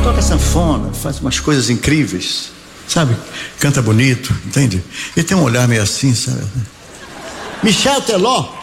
toca sanfona, faz umas coisas incríveis, sabe? Canta bonito, entende? Ele tem um olhar meio assim, sabe? Michel Teló.